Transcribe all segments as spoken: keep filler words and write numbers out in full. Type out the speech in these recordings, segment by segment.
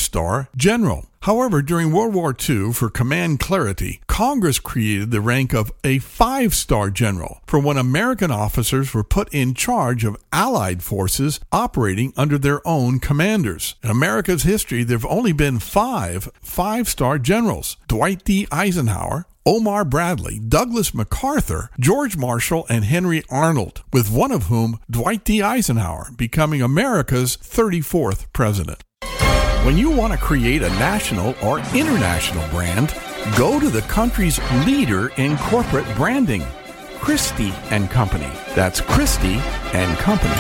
four-star general. However, during World War Two, for command clarity, Congress created the rank of a five-star general for when American officers were put in charge of Allied forces operating under their own commanders. In America's history, there have only been five five-star generals: Dwight D. Eisenhower, Omar Bradley, Douglas MacArthur, George Marshall, and Henry Arnold, with one of whom, Dwight D. Eisenhower, becoming America's thirty-fourth president. When you want to create a national or international brand, go to the country's leader in corporate branding, Christie and Company. That's Christie and Company.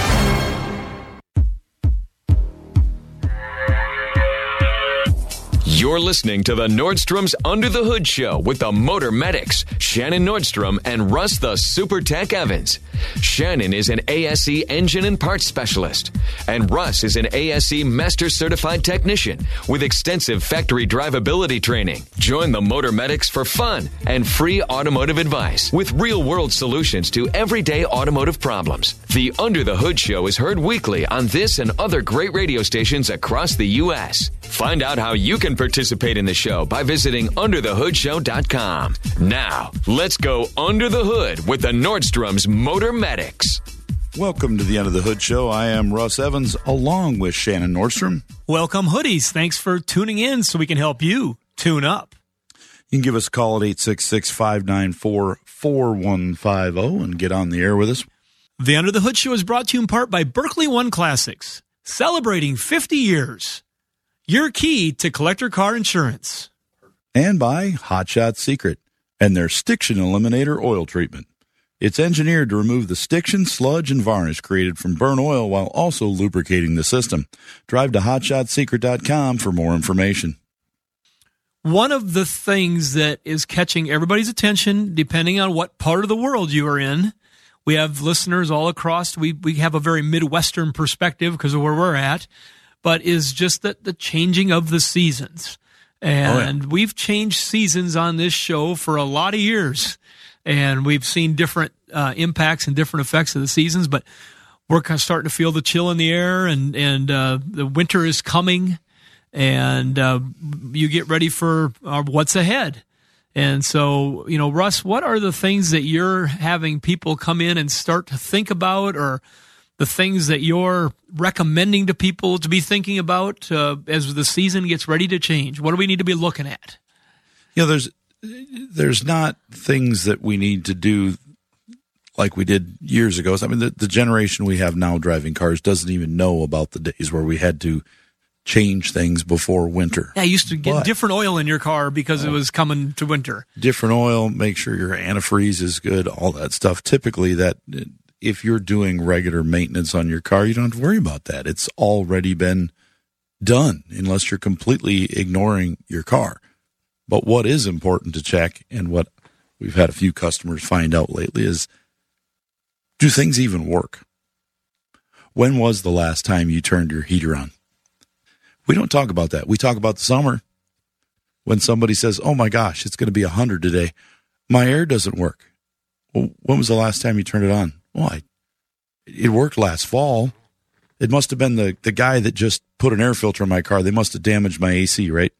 You're listening to the Nordstrom's Under the Hood Show with the Motor Medics, Shannon Nordstrom and Russ the Super Tech Evans. Shannon is an A S E engine and parts specialist, and Russ is an A S E Master Certified Technician with extensive factory drivability training. Join the Motor Medics for fun and free automotive advice with real-world solutions to everyday automotive problems. The Under the Hood Show is heard weekly on this and other great radio stations across the U S Find out how you can participate in the show by visiting under the hood show dot com. Now, let's go under the hood with the Nordstrom's Motor Medics. Welcome to the Under the Hood Show. I am Russ Evans, along with Shannon Nordstrom. Welcome, hoodies. Thanks for tuning in so we can help you tune up. You can give us a call at eight six six, five nine four, four one five zero and get on the air with us. The Under the Hood Show is brought to you in part by Berkeley One Classics, celebrating fifty years. Your key to collector car insurance. And by Hot Shot Secret and their Stiction Eliminator oil treatment. It's engineered to remove the stiction, sludge, and varnish created from burnt oil while also lubricating the system. Drive to hot shot secret dot com for more information. One of the things that is catching everybody's attention, depending on what part of the world you are in, we have listeners all across. We, we have a very Midwestern perspective because of where we're at. But is just the, the changing of the seasons. And oh, yeah. We've changed seasons on this show for a lot of years. And we've seen different uh, impacts and different effects of the seasons. But we're kind of starting to feel the chill in the air, and, and uh, the winter is coming. And uh, you get ready for uh, what's ahead. And so, you know, Russ, what are the things that you're having people come in and start to think about, or the things that you're recommending to people to be thinking about uh, as the season gets ready to change? What do we need to be looking at? You know, there's there's not things that we need to do like we did years ago. I mean, the, the generation we have now driving cars doesn't even know about the days where we had to change things before winter. Yeah, you used to get but, different oil in your car because uh, it was coming to winter. Different oil, make sure your antifreeze is good, all that stuff. Typically, that if you're doing regular maintenance on your car, you don't have to worry about that. It's already been done unless you're completely ignoring your car. But what is important to check, and what we've had a few customers find out lately, is do things even work? When was the last time you turned your heater on? We don't talk about that. We talk about the summer. When somebody says, oh my gosh, it's going to be one hundred today, my air doesn't work. Well, when was the last time you turned it on? Well, I, it worked last fall. It must have been the, the guy that just put an air filter in my car. They must have damaged my A C, right?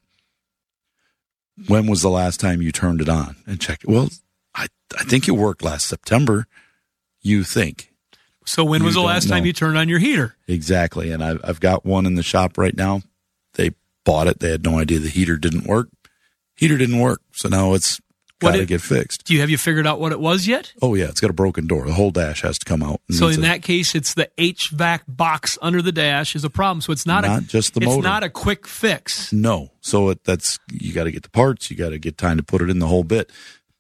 When was the last time you turned it on and checked it? Well, I, I think it worked last September. You think. So when you was the last know. time you turned on your heater? Exactly. And I've, I've got one in the shop right now. They bought it. They had no idea the heater didn't work. Heater didn't work. So now it's got to get fixed. Do you have you figured out what it was yet? Oh, yeah. It's got a broken door. The whole dash has to come out. So in a, that case, it's the H V A C box under the dash is a problem. So it's not, not a, just the it's motor. It's not a quick fix. No. So it, that's you got to get the parts. You got to get time to put it in the whole bit.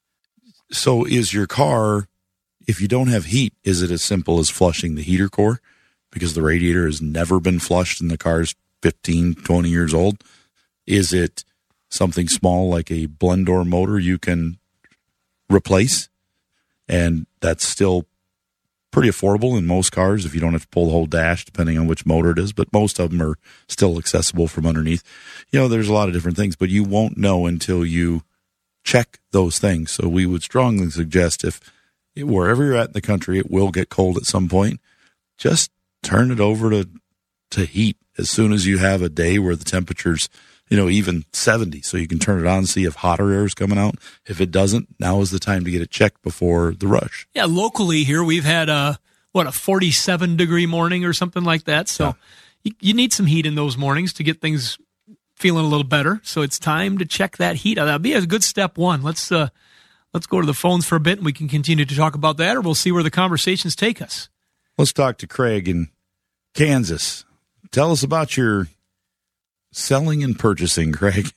So is your car, if you don't have heat, is it as simple as flushing the heater core? Because the radiator has never been flushed and the car's fifteen, twenty years old. Is it something small like a Blendor motor you can replace? And that's still pretty affordable in most cars if you don't have to pull the whole dash, depending on which motor it is. But most of them are still accessible from underneath. You know, there's a lot of different things, but you won't know until you check those things. So we would strongly suggest if wherever you're at in the country, it will get cold at some point, just turn it over to to heat as soon as you have a day where the temperature's, you know, even seventy. So you can turn it on and see if hotter air is coming out. If it doesn't, now is the time to get it checked before the rush. Yeah, locally here we've had a, what, a forty-seven degree morning or something like that. So yeah. you, you need some heat in those mornings to get things feeling a little better. So it's time to check that heat. That'll be a good step one. Let's uh, let's go to the phones for a bit and we can continue to talk about that, or we'll see where the conversations take us. Let's talk to Craig in Kansas. Tell us about your selling and purchasing, Craig.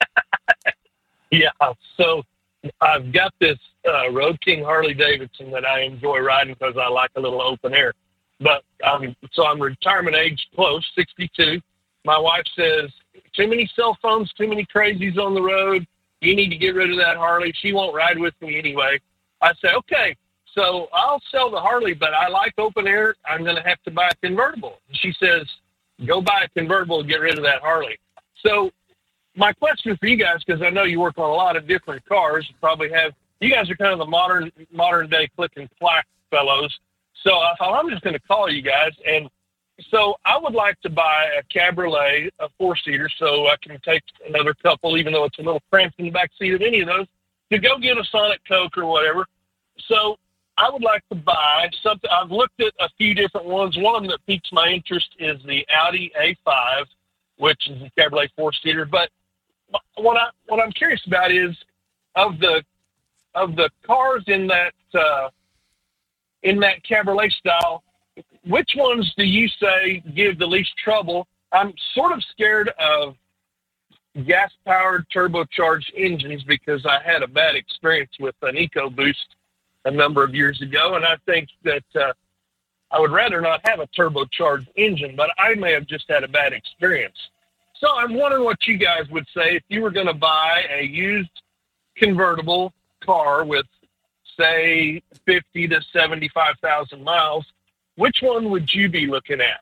Yeah, so I've got this uh, Road King Harley-Davidson that I enjoy riding because I like a little open air. But um, so I'm retirement age close, sixty-two. My wife says, too many cell phones, too many crazies on the road. You need to get rid of that Harley. She won't ride with me anyway. I say, okay, so I'll sell the Harley, but I like open air. I'm going to have to buy a convertible. She says, go buy a convertible and get rid of that Harley. So my question for you guys, because I know you work on a lot of different cars, you probably have, you guys are kind of the modern modern day click and clack fellows. So I thought I'm just going to call you guys. And so I would like to buy a Cabriolet, a four-seater, so I can take another couple, even though it's a little cramped in the back seat of any of those, to go get a Sonic Coke or whatever. So I would like to buy something. I've looked at a few different ones. One of them that piques my interest is the Audi A five, which is a Cabriolet four-seater. But what I what I'm curious about is of the of the cars in that uh, in that Cabriolet style, which ones do you say give the least trouble? I'm sort of scared of gas-powered turbocharged engines because I had a bad experience with an EcoBoost a number of years ago, and I think that uh, I would rather not have a turbocharged engine, but I may have just had a bad experience. So I'm wondering what you guys would say if you were going to buy a used convertible car with, say, fifty to seventy-five thousand miles. Which one would you be looking at?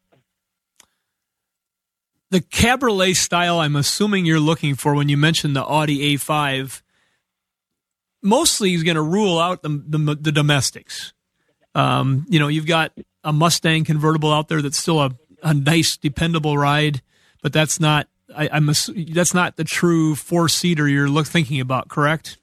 The Cabriolet style, I'm assuming you're looking for when you mentioned the Audi A five, mostly is going to rule out the, the, the domestics. Um, you know, you've got a Mustang convertible out there that's still a, a nice, dependable ride, but that's not I, I'm a, that's not the true four-seater you're look, thinking about, correct?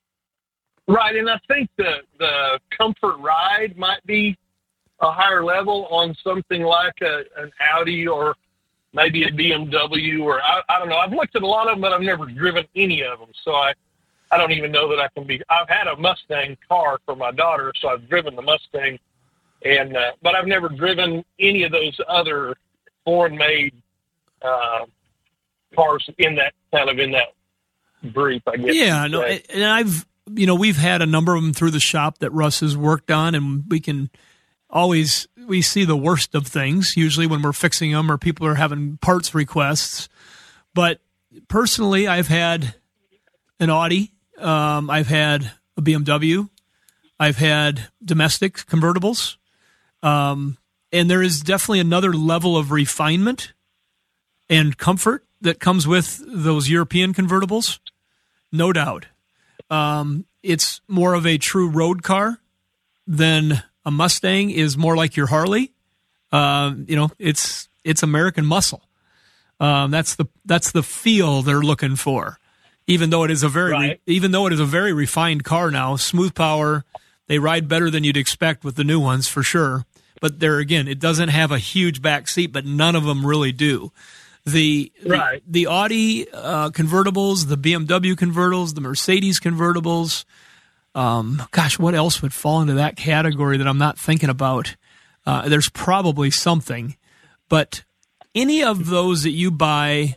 Right, and I think the the comfort ride might be a higher level on something like a, an Audi or maybe a B M W, or I, I don't know. I've looked at a lot of them, but I've never driven any of them, so I, I don't even know that I can be. I've had a Mustang car for my daughter, so I've driven the Mustang, and uh, but I've never driven any of those other foreign-made uh, cars in that kind of in that group, I guess. Yeah, no, and I've you know we've had a number of them through the shop that Russ has worked on, and we can. Always, we see the worst of things, usually when we're fixing them or people are having parts requests. But personally, I've had an Audi. Um, I've had a B M W. I've had domestic convertibles. Um, and there is definitely another level of refinement and comfort that comes with those European convertibles. No doubt. Um, it's more of a true road car than... A Mustang is more like your Harley. Uh, you know, it's it's American muscle. Um, that's the that's the feel they're looking for. Even though it is a very right. re, even though it is a very refined car now, smooth power. They ride better than you'd expect with the new ones for sure. But there again, it doesn't have a huge back seat, but none of them really do. The right. the, the Audi uh, convertibles, the B M W convertibles, the Mercedes convertibles. Um, gosh, what else would fall into that category that I'm not thinking about? Uh, there's probably something, but any of those that you buy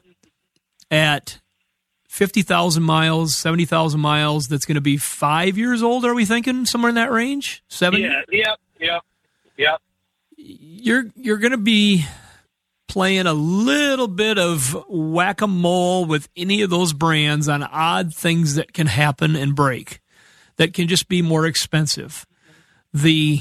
at fifty thousand miles, seventy thousand miles, that's going to be five years old, are we thinking somewhere in that range? Seven? Yeah, yeah, yeah, yeah. You're, you're going to be playing a little bit of whack-a-mole with any of those brands on odd things that can happen and break. That can just be more expensive. The,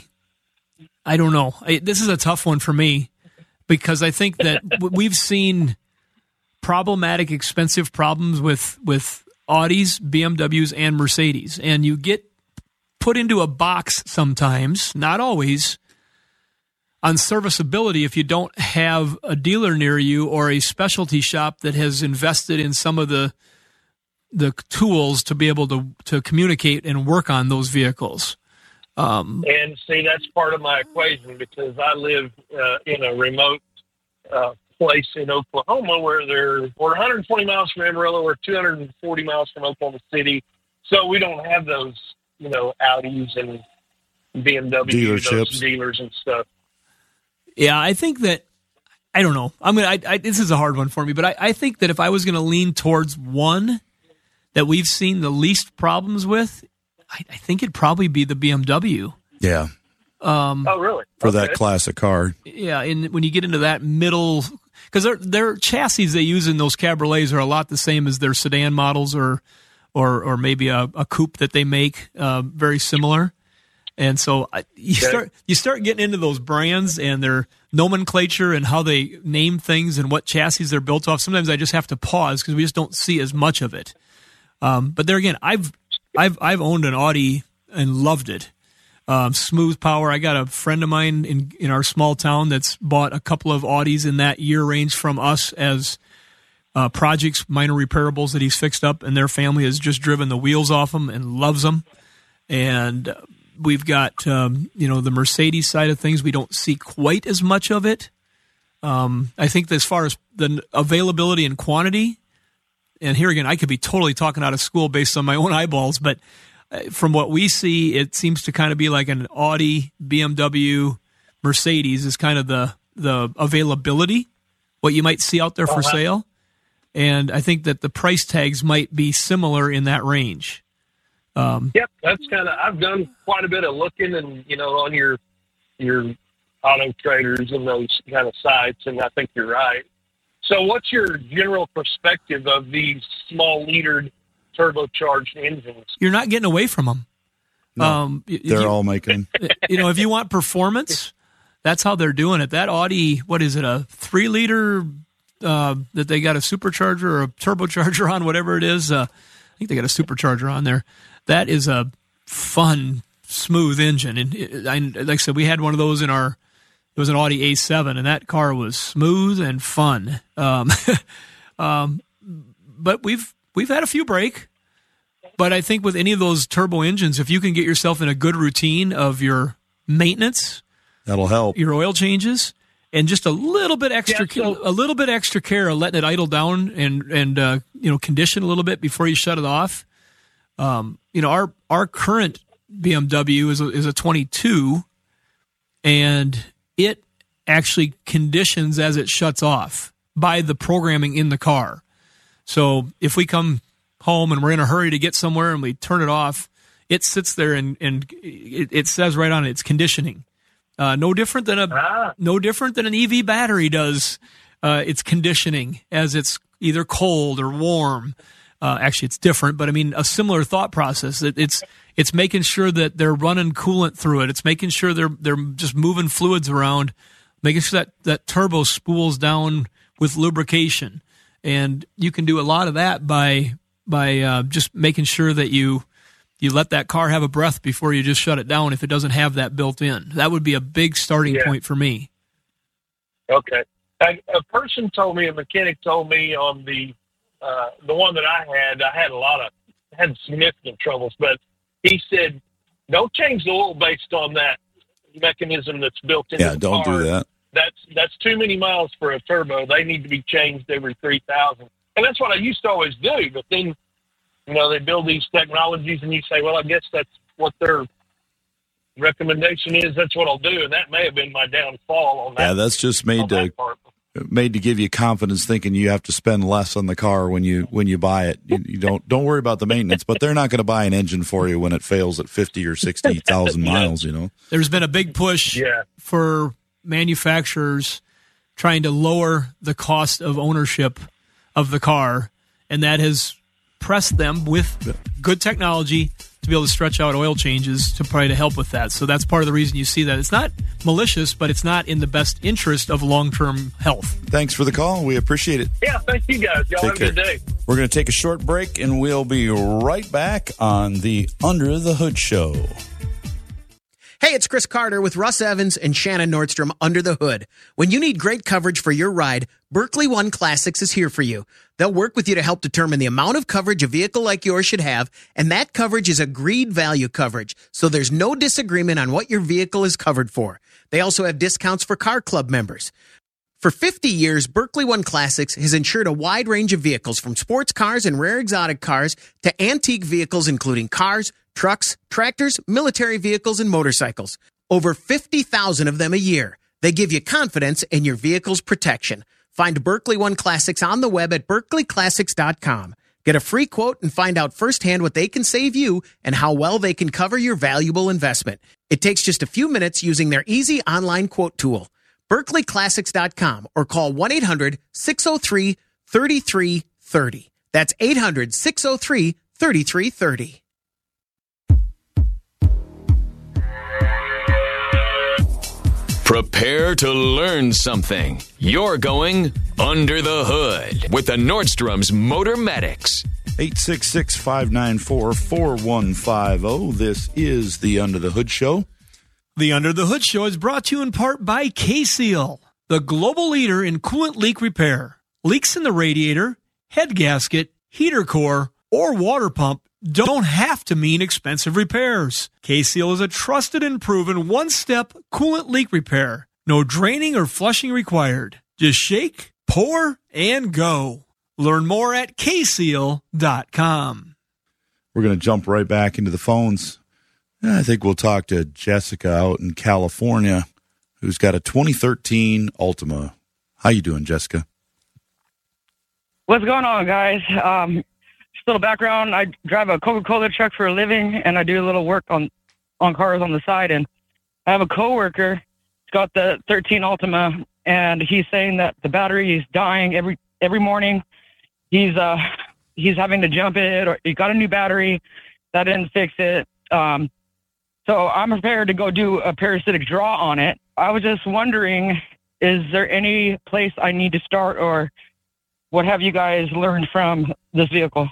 I don't know. I, this is a tough one for me because I think that we've seen problematic, expensive problems with, with Audis, B M Ws, and Mercedes. And you get put into a box sometimes, not always, on serviceability if you don't have a dealer near you or a specialty shop that has invested in some of the the tools to be able to, to communicate and work on those vehicles. Um, and see, that's part of my equation because I live uh, in a remote uh, place in Oklahoma where they're, we're one hundred twenty miles from Amarillo, we're two hundred forty miles from Oklahoma City. So we don't have those, you know, Audis and B M W, those dealers and stuff. Yeah, I think that, I don't know. I'm gonna. I, I, this is a hard one for me, but I, I think that if I was going to lean towards one that we've seen the least problems with, I, I think it'd probably be the B M W. Yeah. Um, oh, really? For okay. that classic car. Yeah, and when you get into that middle, because their their chassis they use in those cabriolets are a lot the same as their sedan models, or or or maybe a, a coupe that they make, uh, very similar. And so I, you okay. start you start getting into those brands and their nomenclature and how they name things and what chassis they're built off. Sometimes I just have to pause because we just don't see as much of it. Um, but there again, I've I've I've owned an Audi and loved it. Um, smooth power. I got a friend of mine in in our small town that's bought a couple of Audis in that year range from us as uh, projects, minor repairables that he's fixed up, and their family has just driven the wheels off them and loves them. And we've got um, you know the Mercedes side of things. We don't see quite as much of it. Um, I think that as far as the availability and quantity. And here again, I could be totally talking out of school based on my own eyeballs, but from what we see, it seems to kind of be like an Audi, B M W, Mercedes is kind of the the availability, what you might see out there for uh-huh. sale. And I think that the price tags might be similar in that range. Um, yep, that's kind of, I've done quite a bit of looking and, you know, on your your Auto Traders and those kind of sites, and I think you're right. So what's your general perspective of these small-litered turbocharged engines? You're not getting away from them. No, um, they're you, all making. You know, if you want performance, that's how they're doing it. That Audi, what is it, a three-liter uh, that they got a supercharger or a turbocharger on, whatever it is. Uh, I think they got a supercharger on there. That is a fun, smooth engine. And it, I, like I said, we had one of those in our, it was an Audi A seven, and that car was smooth and fun. Um, um, but we've we've had a few break. But I think with any of those turbo engines, if you can get yourself in a good routine of your maintenance, that'll help. Your oil changes, and just a little bit extra, yeah, so, a little bit extra care of letting it idle down and and uh, you know condition a little bit before you shut it off. Um, you know, our our current B M W is a, is a twenty-two, and it actually conditions as it shuts off by the programming in the car. So if we come home and we're in a hurry to get somewhere and we turn it off, it sits there and, and it, it says right on it, it's conditioning. Uh, no different than a ah. no different than an E V battery does. Uh, it's conditioning as it's either cold or warm. Uh, actually, it's different, but I mean a similar thought process. It, it's it's making sure that they're running coolant through it. It's making sure they're they're just moving fluids around, making sure that that turbo spools down with lubrication. And you can do a lot of that by by uh, just making sure that you you let that car have a breath before you just shut it down if it doesn't have that built in. That would be a big starting yeah. point for me. Okay. A, a person told me, a mechanic told me on the uh, the one that I had, I had a lot of, had significant troubles, but he said, don't change the oil based on that mechanism that's built into yeah, the don't car. do that. That's that's too many miles for a turbo. They need to be changed every three thousand. And that's what I used to always do. But then, you know, they build these technologies and you say, well, I guess that's what their recommendation is. That's what I'll do. And that may have been my downfall on that. Yeah, that's just made to made to give you confidence thinking you have to spend less on the car when you when you buy it. You, you don't don't worry about the maintenance, but they're not going to buy an engine for you when it fails at fifty or sixty thousand miles, you know. There's been a big push yeah. for manufacturers trying to lower the cost of ownership of the car, and that has pressed them with good technology to be able to stretch out oil changes to try to help with that. So that's part of the reason you see that. It's not malicious, but it's not in the best interest of long-term health. Thanks for the call. We appreciate it. Yeah, thank you guys. Y'all take have care. a good day. We're going to take a short break, and we'll be right back on the Under the Hood Show. Hey, it's Chris Carter with Russ Evans and Shannon Nordstrom Under the Hood. When you need great coverage for your ride, Berkley One Classics is here for you. They'll work with you to help determine the amount of coverage a vehicle like yours should have, and that coverage is agreed value coverage, so there's no disagreement on what your vehicle is covered for. They also have discounts for Car Club members. For fifty years, Berkley One Classics has insured a wide range of vehicles, from sports cars and rare exotic cars to antique vehicles, including cars, trucks, tractors, military vehicles, and motorcycles. Over fifty thousand of them a year. They give you confidence in your vehicle's protection. Find Berkley One Classics on the web at berkley classics dot com. Get a free quote and find out firsthand what they can save you and how well they can cover your valuable investment. It takes just a few minutes using their easy online quote tool. berkley classics dot com or call one eight hundred six oh three three three three oh. That's eight hundred six oh three three three three oh. Prepare to learn something. You're going under the hood with the Nordstrom's Motor Medics. eight six six, five nine four, four one five zero. This is the Under the Hood Show. The Under the Hood Show is brought to you in part by K-Seal, the global leader in coolant leak repair. Leaks in the radiator, head gasket, heater core, or water pump don't have to mean expensive repairs. K-Seal is a trusted and proven one-step coolant leak repair. No draining or flushing required. Just shake, pour, and go. Learn more at k seal dot com. We're going to jump right back into the phones. I think we'll talk to Jessica out in California, who's got a twenty thirteen Altima. How you doing, Jessica? What's going on, guys? Um, just a little background. I drive a Coca-Cola truck for a living, and I do a little work on, on cars on the side. And I have a coworker. He's got the thirteen Altima, and he's saying that the battery is dying every every morning. He's uh he's having to jump it, or he got a new battery. That didn't fix it. Um, so I'm prepared to go do a parasitic draw on it. I was just wondering, is there any place I need to start, or what have you guys learned from this vehicle?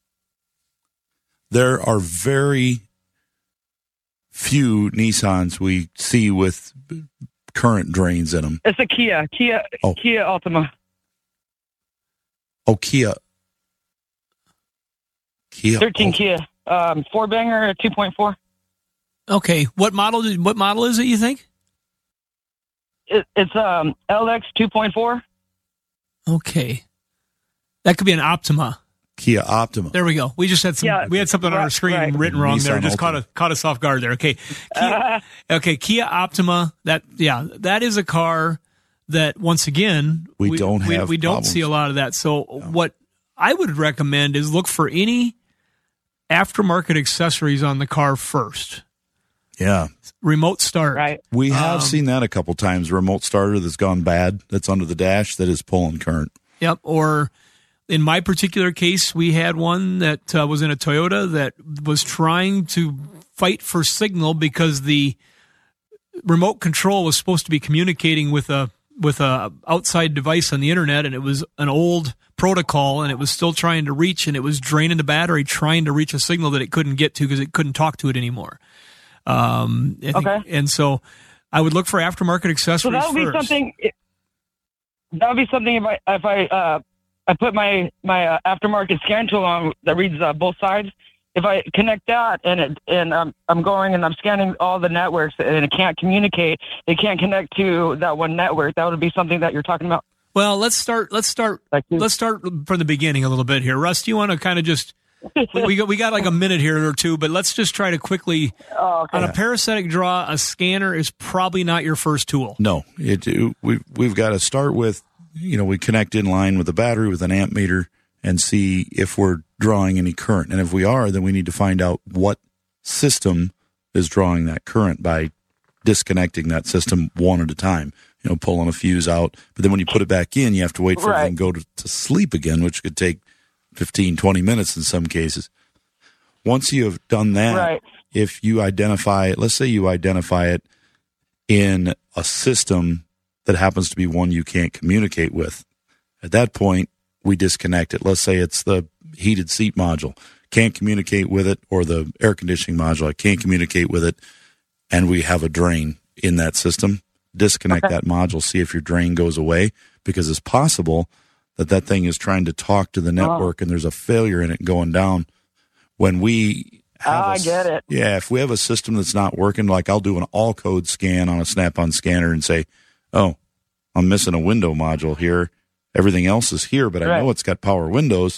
There are very few Nissans we see with current drains in them. It's a Kia, Kia, oh. Kia Altima. Oh, Kia. Kia. thirteen oh. Kia. Um, four banger, two point four. Okay, what model? Did, what model is it? You think? It, it's um L X two point four. Okay, that could be an Optima. Kia Optima. There we go. We just had some. Yeah, we had something right, on our screen right. written wrong Nissan there. Just Altima. caught a, caught us off guard there. Okay, Kia, Uh, okay, Kia Optima. That yeah, that is a car that once again We don't have We, we don't problems. see a lot of that. So what I would recommend is look for any aftermarket accessories on the car first. Yeah. Remote start. right. We have Um, seen that a couple times. A remote starter that's gone bad, that's under the dash, that is pulling current. Yep. Or in my particular case, we had one that uh, was in a Toyota that was trying to fight for signal because the remote control was supposed to be communicating with a with a outside device on the internet, and it was an old protocol, and it was still trying to reach, and it was draining the battery trying to reach a signal that it couldn't get to because it couldn't talk to it anymore. Um, I think, Okay. And so I would look for aftermarket accessories So that would be first. something. That would be something if I if I uh, I put my my uh, aftermarket scan tool on that reads uh, both sides. If I connect that and it and um, I'm going and I'm scanning all the networks and it can't communicate, it can't connect to that one network. That would be something that you're talking about. Well, let's start. Let's start. Like you. Let's start from the beginning a little bit here. Russ, do you want to kind of just we, we got we got like a minute here or two, but let's just try to quickly Oh, okay. on a parasitic draw. A scanner is probably not your first tool. No, it, it, we, we've got to start with, you know, we connect in line with the battery with an amp meter and see if we're drawing any current. And if we are, then we need to find out what system is drawing that current by disconnecting that system one at a time, you know, pulling a fuse out. But then when you put it back in, you have to wait for Right. it to go to, to sleep again, which could take fifteen, twenty minutes in some cases. Once you have done that, Right. if you identify it, let's say you identify it in a system that happens to be one you can't communicate with, at that point, we disconnect it. Let's say it's the heated seat module. Can't communicate with it, or the air conditioning module. I can't communicate with it. and we have a drain in that system, disconnect Okay. that module, see if your drain goes away, because it's possible that that thing is trying to talk to the network and there's a failure in it going down. When we have Ah, a I s- get it. Yeah, if we have a system that's not working, like I'll do an all code scan on a Snap-on scanner and say, oh, I'm missing a window module here. Everything else is here, but I Right. know it's got power windows.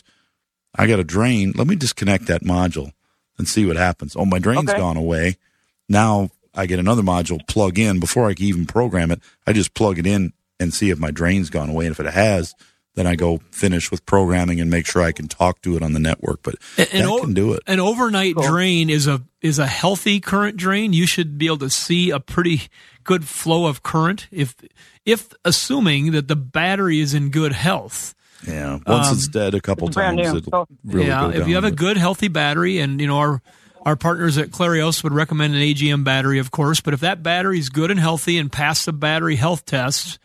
I got a drain. Let me disconnect that module and see what happens. Oh, my drain's Okay. gone away. Now I get another module plug in. Before I can even program it, I just plug it in and see if my drain's gone away. And if it has, then I go finish with programming and make sure I can talk to it on the network. But And- and that o- can do it. An overnight drain is a is a healthy current drain. You should be able to see a pretty good flow of current if if assuming that the battery is in good health. Yeah. Once Um, it's dead a couple it's brand times, new, it'll so- really yeah, go if down. you have a but- good healthy battery, and you know our our partners at Clarios would recommend an A G M battery, of course. But if that battery is good and healthy and passed the battery health test,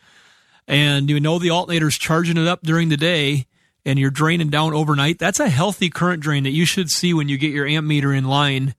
and you know the alternator's charging it up during the day, and you're draining down overnight, that's a healthy current drain that you should see when you get your amp meter in line,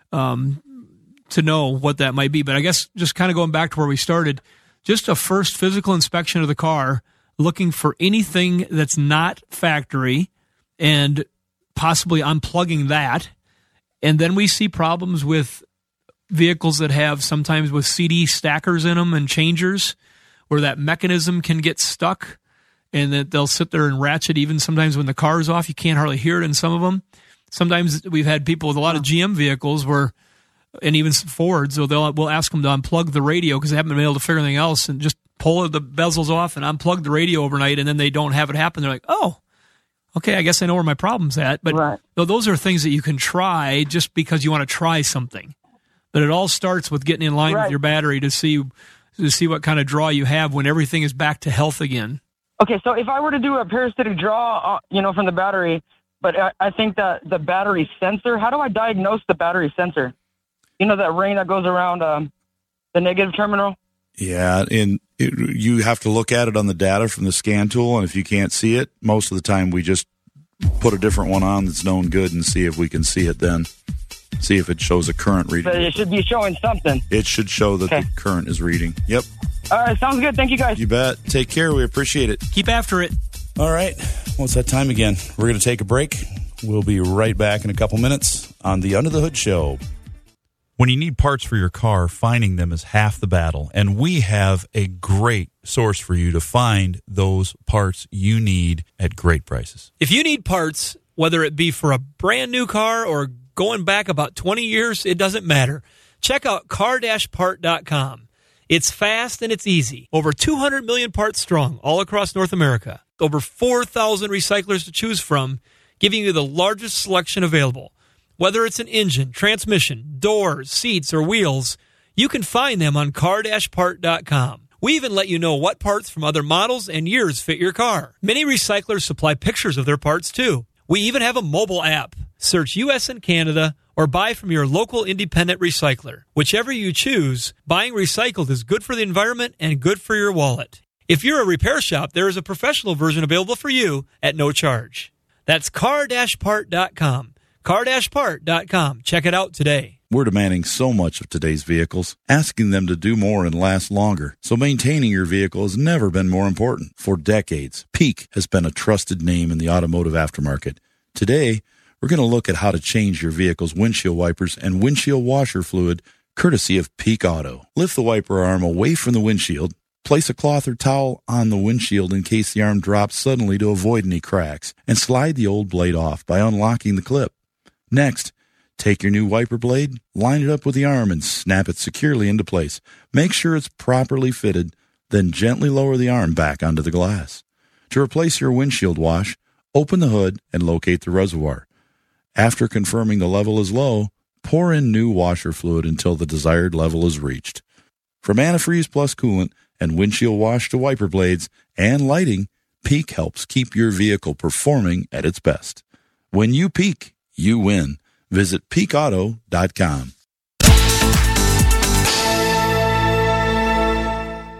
um, to know what that might be. But I guess just kind of going back to where we started, just a first physical inspection of the car, looking for anything that's not factory and possibly unplugging that. And then we see problems with vehicles that have sometimes with C D stackers in them and changers, where that mechanism can get stuck and that they'll sit there and ratchet. Even sometimes when the car's off, you can't hardly hear it in some of them. Sometimes we've had people with a lot of G M vehicles where, and even Fords, so they'll we'll ask them to unplug the radio because they haven't been able to figure anything else, and just pull the bezels off and unplug the radio overnight, and then they don't have it happen. They're like, oh, okay, I guess I know where my problem's at. But Right. no, those are things that you can try just because you want to try something. But it all starts with getting in line with Right. your battery to see to see what kind of draw you have when everything is back to health again. Okay, so if I were to do a parasitic draw, uh, you know, from the battery, but I, I think that the battery sensor, how do I diagnose the battery sensor? You know, that ring that goes around um, the negative terminal? Yeah, and it, you have to look at it on the data from the scan tool, and if you can't see it, most of the time we just put a different one on that's known good and see if we can see it then. See if it shows a current reading. But it should be showing something. It should show that Okay. the current is reading. Yep, All right, sounds good. Thank you, guys. you bet. Take care. We appreciate it. Keep after it. All right. What's that time again? We're going to take a break. We'll be right back in a couple minutes on the Under the Hood Show. When you need parts for your car, finding them is half the battle. And we have a great source for you to find those parts you need at great prices. If you need parts, whether it be for a brand new car or going back about twenty years, it doesn't matter. Check out car dash part dot com. It's fast and it's easy. Over two hundred million parts strong all across North America. Over four thousand recyclers to choose from, giving you the largest selection available. Whether it's an engine, transmission, doors, seats, or wheels, you can find them on car dash part dot com. We even let you know what parts from other models and years fit your car. Many recyclers supply pictures of their parts too. We even have a mobile app. Search U S and Canada or buy from your local independent recycler. Whichever you choose, buying recycled is good for the environment and good for your wallet. If you're a repair shop, there is a professional version available for you at no charge. That's car dash part dot com. car dash part dot com. Check it out today. We're demanding so much of today's vehicles, asking them to do more and last longer. So maintaining your vehicle has never been more important. For decades, Peak has been a trusted name in the automotive aftermarket. Today, we're going to look at how to change your vehicle's windshield wipers and windshield washer fluid, courtesy of Peak Auto. Lift the wiper arm away from the windshield. Place a cloth or towel on the windshield in case the arm drops suddenly to avoid any cracks, and slide the old blade off by unlocking the clip. Next, take your new wiper blade, line it up with the arm, and snap it securely into place. Make sure it's properly fitted, then gently lower the arm back onto the glass. To replace your windshield wash, open the hood and locate the reservoir. After confirming the level is low, pour in new washer fluid until the desired level is reached. From antifreeze plus coolant and windshield wash to wiper blades and lighting, Peak helps keep your vehicle performing at its best. When you peak, you win. Visit peak auto dot com.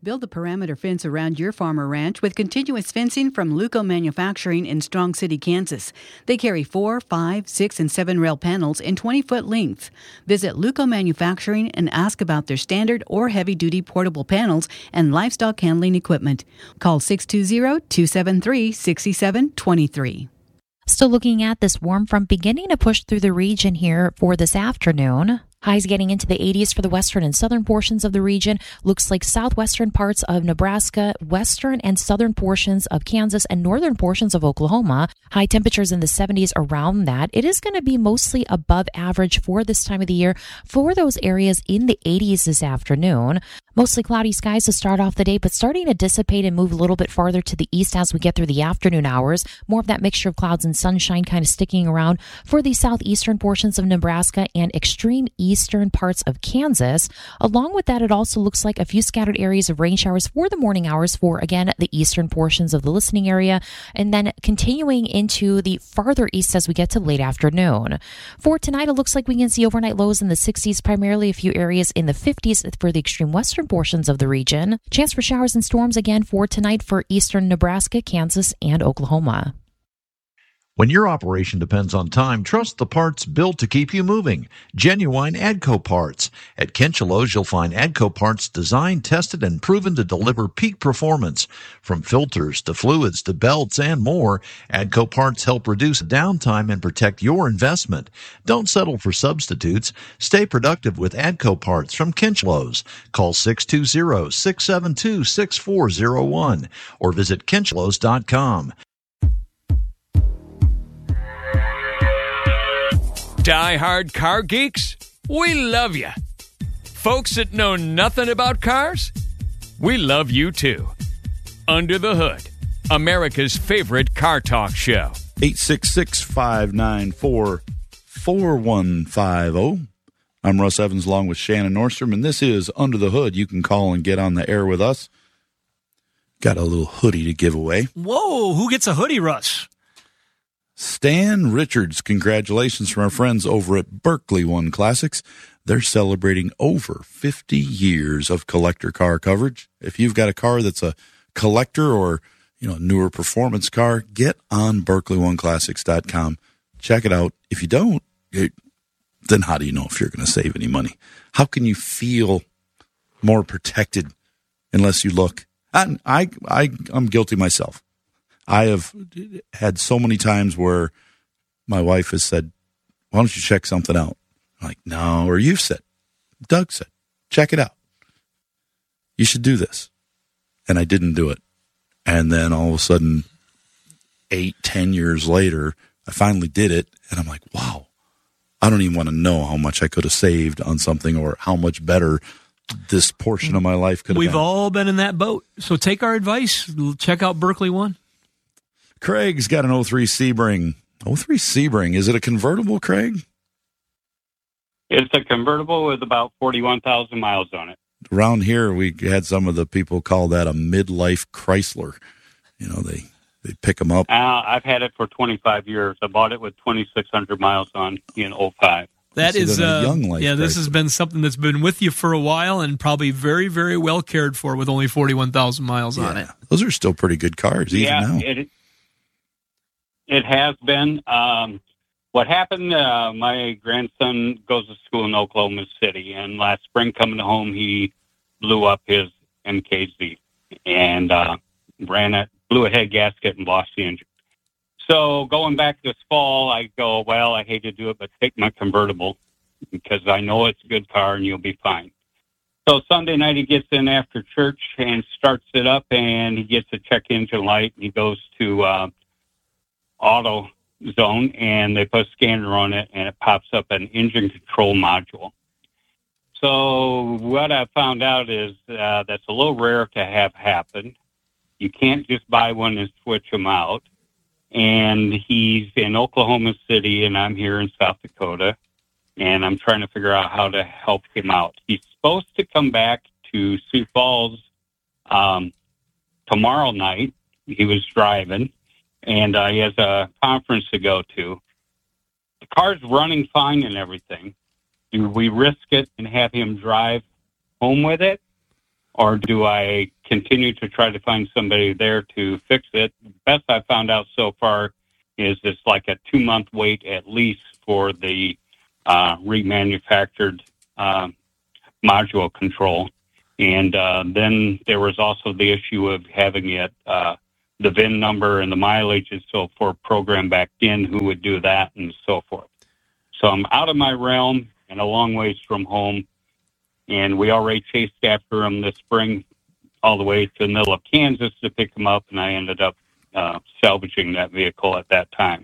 Build a perimeter fence around your farm or ranch with continuous fencing from Luco Manufacturing in Strong City, Kansas. They carry four, five, six, and seven rail panels in twenty-foot length. Visit Luco Manufacturing and ask about their standard or heavy-duty portable panels and livestock handling equipment. Call six two zero, two seven three, six seven two three. Still looking at this warm front beginning to push through the region here for this afternoon. Highs getting into the eighties for the western and southern portions of the region. Looks like southwestern parts of Nebraska, western and southern portions of Kansas, and northern portions of Oklahoma. High temperatures in the seventies around that. It is going to be mostly above average for this time of the year for those areas in the eighties this afternoon. Mostly cloudy skies to start off the day, but starting to dissipate and move a little bit farther to the east as we get through the afternoon hours. More of that mixture of clouds and sunshine kind of sticking around for the southeastern portions of Nebraska and extreme eastern parts of Kansas. Along with that, it also looks like a few scattered areas of rain showers for the morning hours for, again, the eastern portions of the listening area, and then continuing into the farther east as we get to late afternoon. For tonight, it looks like we can see overnight lows in the sixties, primarily a few areas in the fifties for the extreme western portions of the region. Chance for showers and storms again for tonight for eastern Nebraska, Kansas, and Oklahoma. When your operation depends on time, trust the parts built to keep you moving. Genuine AGCO parts. At Kinchelo's, you'll find AGCO parts designed, tested, and proven to deliver peak performance. From filters to fluids to belts and more, AGCO parts help reduce downtime and protect your investment. Don't settle for substitutes. Stay productive with AGCO parts from Kinchelo's. Call six two zero, six seven two, six four zero one or visit kinchelos dot com. Die-hard car geeks, we love you. Folks that know nothing about cars, we love you too. Under the Hood, America's favorite car talk show. eight six six, five nine four, four one five zero. I'm Russ Evans along with Shannon Nordstrom, and this is Under the Hood. You can call and get on the air with us. Got a little hoodie to give away. Whoa, who gets a hoodie, Russ? Stan Richards, congratulations from our friends over at Berkley One Classics. They're celebrating over fifty years of collector car coverage. If you've got a car that's a collector or, you know, newer performance car, get on Berkley One Classics dot com. Check it out. If you don't, it, then how do you know if you're going to save any money? How can you feel more protected unless you look? I, I, I, I'm guilty myself. I have had so many times where my wife has said, why don't you check something out? I'm like, no, or you've said, Doug said, check it out. You should do this. And I didn't do it. And then all of a sudden, eight, ten years later, I finally did it. And I'm like, wow, I don't even want to know how much I could have saved on something or how much better this portion of my life could have been. We've all been in that boat. So take our advice. Check out Berkley One. Craig's got an oh three Sebring. oh three Sebring. Is it a convertible, Craig? It's a convertible with about forty-one thousand miles on it. Around here, we had some of the people call that a midlife Chrysler. You know, they, they pick them up. Uh, I've had it for twenty-five years. I bought it with twenty-six hundred miles on in oh five. That is, uh, young life yeah, this Chrysler. has been something that's been with you for a while and probably very, very well cared for with only forty-one thousand miles yeah. on it. Those are still pretty good cars, even yeah, now. It, it has been. Um, what happened, uh, my grandson goes to school in Oklahoma City, and last spring coming home, he blew up his M K Z and uh, ran it, blew a head gasket and lost the engine. So going back this fall, I go, well, I hate to do it, but take my convertible because I know it's a good car and you'll be fine. So Sunday night he gets in after church and starts it up, and he gets a check engine light. And he goes to uh, AutoZone, and they put a scanner on it, and it pops up an engine control module. So what I found out is uh, that's a little rare to have happen. You can't just buy one and switch them out. And he's in Oklahoma City, and I'm here in South Dakota, and I'm trying to figure out how to help him out. He's supposed to come back to Sioux Falls um, tomorrow night. He was driving, and uh, he has a conference to go to. The car's running fine and everything. Do we risk it and have him drive home with it? or do I continue to try to find somebody there to fix it? The best I found out so far is it's like a two-month wait at least for the uh, remanufactured uh, module control. And uh, then there was also the issue of having it, uh, the V I N number and the mileage and so forth programmed back in, who would do that and so forth. So I'm out of my realm and a long ways from home. And we already chased after him this spring all the way to the middle of Kansas to pick him up, and I ended up uh, salvaging that vehicle at that time.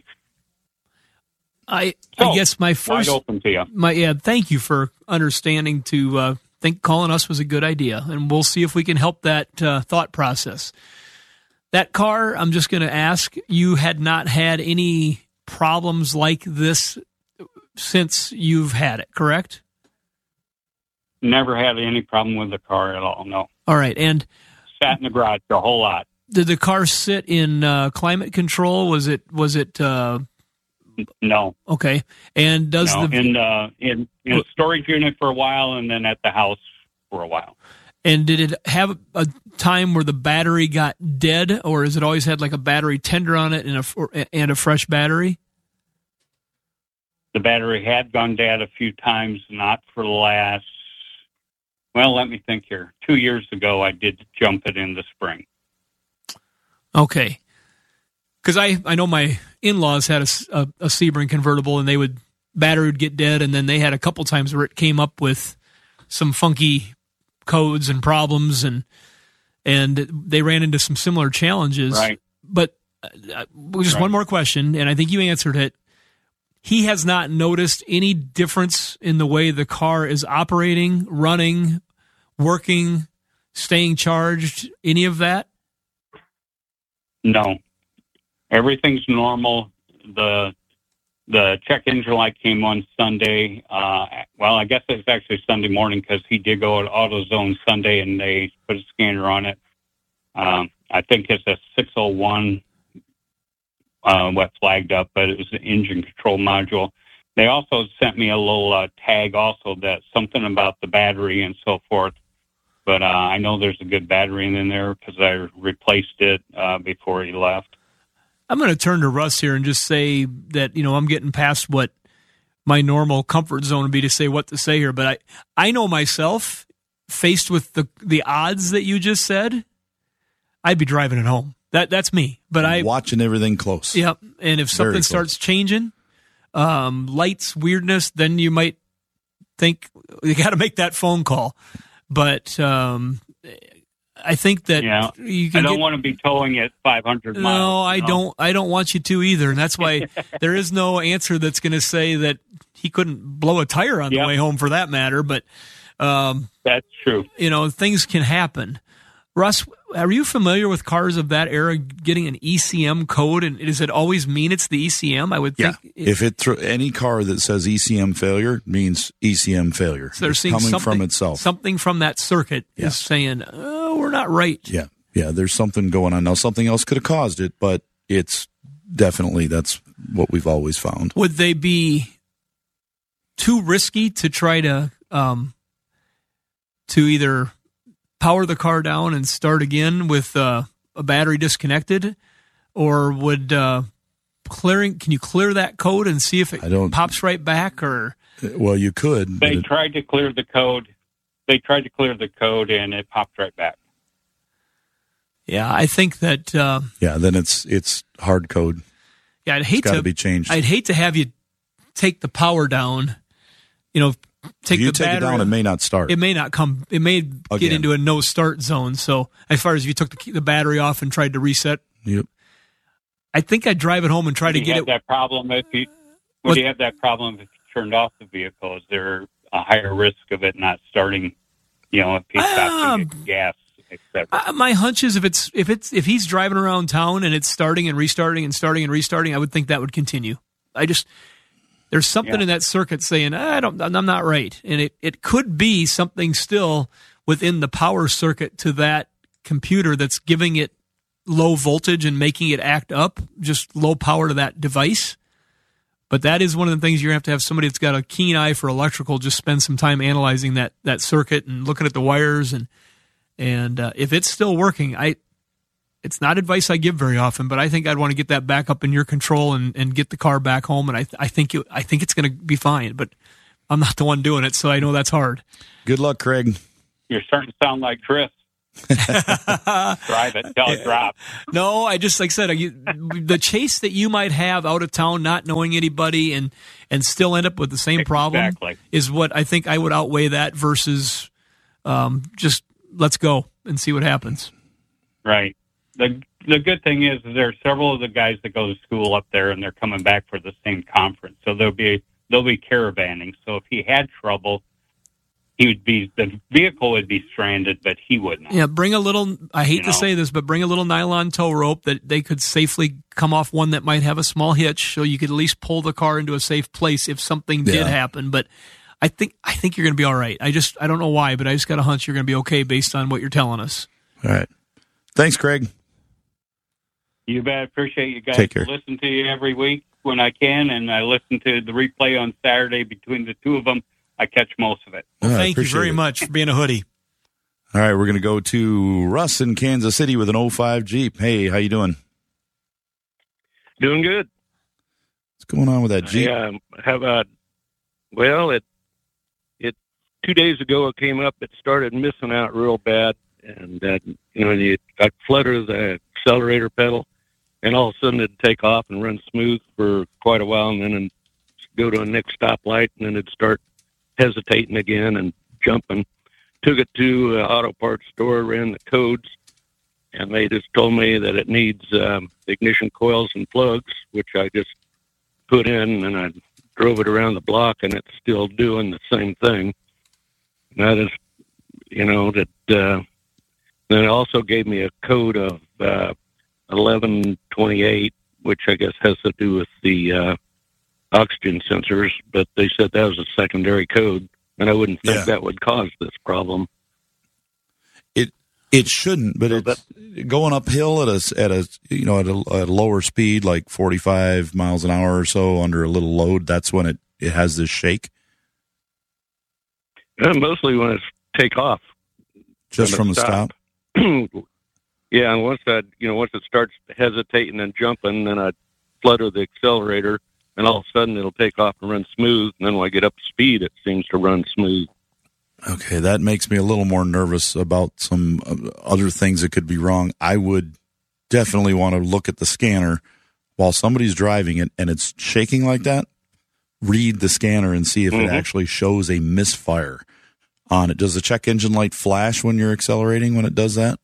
I so, I guess my first... Wide open to you. My, yeah, thank you for understanding to uh, think calling us was a good idea, and we'll see if we can help that uh, thought process. That car, I'm just going to ask, you had not had any problems like this since you've had it, correct? Never had any problem with the car at all, no. All right, and... Sat in the garage a whole lot. Did the car sit in uh, climate control? Was it... Was it uh... No. Okay, and does no, the... In, uh, in, in a storage unit for a while, and then at the house for a while. And did it have a time where the battery got dead, or has it always had like a battery tender on it and a, and a fresh battery? The battery had gone dead a few times, not for the last... Well, let me think here. Two years ago, I did jump it in the spring. Okay. Because I, I know my in-laws had a, a, a Sebring convertible, and they would battery would get dead, and then they had a couple times where it came up with some funky codes and problems, and and they ran into some similar challenges. Right. But uh, just right. one more question, and I think you answered it. He has not noticed any difference in the way the car is operating, running, working, staying charged, any of that? No. Everything's normal. The the check engine light came on Sunday. Uh, well, I guess it's actually Sunday morning because he did go to AutoZone Sunday and they put a scanner on it. Um, I think it's a six oh one uh, what flagged up, but it was the engine control module. They also sent me a little uh, tag also that something about the battery and so forth. But uh, I know there's a good battery in there because I replaced it uh, before he left. I'm going to turn to Russ here and just say that, you know, I'm getting past what my normal comfort zone would be to say what to say here. But I, I know myself, faced with the the odds that you just said, I'd be driving it home. That That's me. But I watching everything close. Yep. And if something starts changing, um, lights, weirdness, then you might think you got to make that phone call. But um, I think that yeah. you can I don't get, want to be towing at five hundred miles. No, I know? don't. I don't want you to either, and that's why there is no answer that's going to say that he couldn't blow a tire on yep. the way home, for that matter. But um, that's true. You know, things can happen. Russ, are you familiar with cars of that era getting an E C M code, and does it always mean it's the E C M? I would yeah. think it, if it th- any car that says E C M failure means E C M failure. So they're it's seeing coming something from itself. Something from that circuit yeah. is saying, "Oh, we're not right." Yeah, yeah. There's something going on now. Something else could have caused it, but it's definitely that's what we've always found. Would they be too risky to try to um, to either power the car down and start again with uh, a battery disconnected, or would uh, clearing? Can you clear that code and see if it I don't, pops right back? Or well, you could. They it, tried to clear the code. They tried to clear the code, and it popped right back. Yeah, I think that. Uh, yeah, then it's it's hard code. Yeah, I'd hate it's to be changed. I'd hate to have you take the power down. You know. Take if you the take battery, it down, it may not start. It may not come. It may Again. get into a no start zone. So as far as if you took the, the battery off and tried to reset, yep. I think I'd drive it home and try would to you get have it. That problem if you would what? you have that problem if you turned off the vehicle? Is there a higher risk of it not starting? You know, if he stops Um, and gets gas, et cetera. Uh, my hunch is if it's if it's if he's driving around town and it's starting and restarting and starting and restarting, I would think that would continue. I just. There's something yeah. in that circuit saying, I don't, I'm not right. And it, it could be something still within the power circuit to that computer that's giving it low voltage and making it act up, just low power to that device. But that is one of the things you're going to have to have somebody that's got a keen eye for electrical just spend some time analyzing that, that circuit and looking at the wires and And uh, if it's still working, I it's not advice I give very often, but I think I'd want to get that back up in your control and, and get the car back home. And I I think you, I think it's going to be fine. But I'm not the one doing it, so I know that's hard. Good luck, Craig. You're starting to sound like Chris. Drive it till it drops. No, I just, like I said, you, the chase that you might have out of town, not knowing anybody, and and still end up with the same problem Exactly. is what I think I would outweigh that versus um, just let's go and see what happens. Right. The the good thing is there are several of the guys that go to school up there, and they're coming back for the same conference. So there'll be they'll be caravanning. So if he had trouble, he would be the vehicle would be stranded, but he wouldn't. Yeah, bring a little. I hate You to know. say this, but bring a little nylon tow rope that they could safely come off one that might have a small hitch, so you could at least pull the car into a safe place if something Yeah. did happen. But I think I think you're going to be all right. I just I don't know why, but I just got a hunch you're going to be okay based on what you're telling us. All right. Thanks, Craig. You bet. Appreciate you guys. Take care. Listen to you every week when I can, and I listen to the replay on Saturday between the two of them. I catch most of it. All right, Thank you appreciate very it. much for being a hoodie. All right, we're going to go to Russ in Kansas City with an oh five Jeep. Hey, how you doing? Doing good. What's going on with that Jeep? Yeah, have a well, it it two days ago it came up. It started missing out real bad, and uh, you know, you I flutter the accelerator pedal, and all of a sudden it'd take off and run smooth for quite a while, and then it'd go to a next stoplight, and then it'd start hesitating again and jumping. Took it to an auto parts store, ran the codes, and they just told me that it needs um, ignition coils and plugs, which I just put in, and I drove it around the block, and it's still doing the same thing. And that is, you know, that. Uh, then it also gave me a code of uh, eleven twenty-eight, which I guess has to do with the uh, oxygen sensors, but they said that was a secondary code, and I wouldn't think Yeah. that would cause this problem. It it shouldn't, but it's going uphill at a at a you know at a, at a lower speed, like forty-five miles an hour or so, under a little load. That's when it, it has this shake. Uh, mostly when it's take off. Just When from it the stop. Yeah, and once that you know once it starts hesitating and jumping, then I flutter the accelerator, and all of a sudden it'll take off and run smooth. And then when I get up to speed, it seems to run smooth. Okay, that makes me a little more nervous about some uh, other things that could be wrong. I would definitely want to look at the scanner while somebody's driving it and it's shaking like that. Read the scanner and see if Mhm. it actually shows a misfire on it. Does the check engine light flash when you're accelerating when it does that?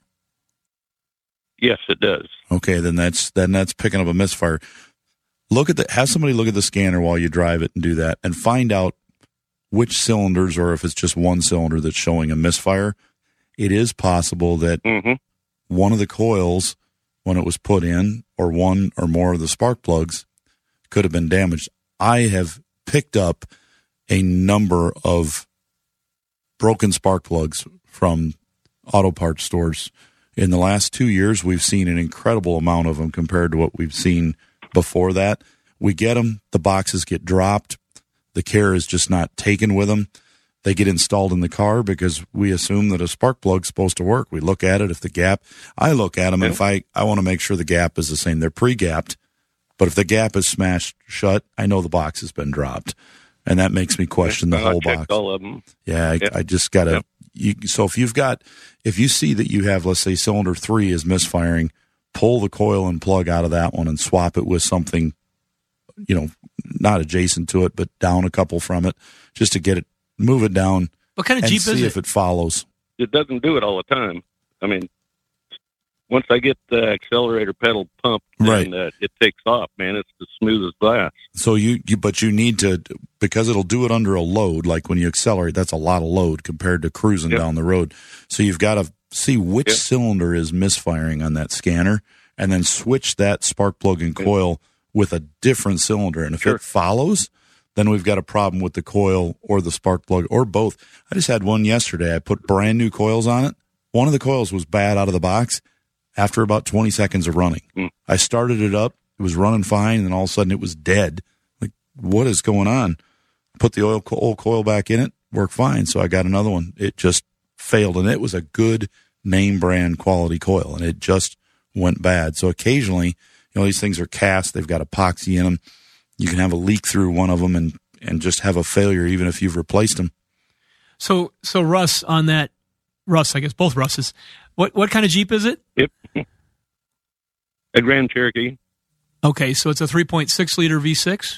Yes, it does. Okay, then that's then that's picking up a misfire. Look at the have somebody look at the scanner while you drive it and do that, and find out which cylinders, or if it's just one cylinder that's showing a misfire. It is possible that mm-hmm. one of the coils, when it was put in, or one or more of the spark plugs, could have been damaged. I have picked up a number of broken spark plugs from auto parts stores. In the last two years, we've seen an incredible amount of them compared to what we've seen before that. We get them, the boxes get dropped, the care is just not taken with them. They get installed in the car because we assume that a spark plug's supposed to work. We look at it, if the gap, I look at them, and if I, I want to make sure the gap is the same. They're pre-gapped, but if the gap is smashed shut, I know the box has been dropped. And that makes me question the Well, I whole checked box. all of them. Yeah, I, Yep. I just got to. Yep. You, so if you've got, if you see that you have, let's say, cylinder three is misfiring, pull the coil and plug out of that one and swap it with something, you know, not adjacent to it, but down a couple from it, just to get it, move it down. What kind of and Jeep see is it? if it follows. It doesn't do it all the time. I mean, once I get the accelerator pedal pumped, Right. and uh, it takes off, man, it's as smooth as glass. So you, you, but you need to, because it'll do it under a load, like when you accelerate, that's a lot of load compared to cruising Yep. down the road. So you've got to see which Yep. cylinder is misfiring on that scanner and then switch that spark plug and coil with a different cylinder. And if Sure. it follows, then we've got a problem with the coil or the spark plug or both. I just had one yesterday. I put brand new coils on it. One of the coils was bad out of the box after about twenty seconds of running. Mm. I started it up. It was running fine. And then all of a sudden it was dead. Like, what is going on? Put the oil co- old coil back in it. Worked fine. So I got another one. It just failed. And it was a good name brand quality coil, and it just went bad. So occasionally, you know, these things are cast, they've got epoxy in them. You can have a leak through one of them and, and just have a failure even if you've replaced them. So, so Russ, on that, Russ, I guess both Russes, what, what kind of Jeep is it? Yep. A Grand Cherokee. Okay, so it's a three point six liter V six?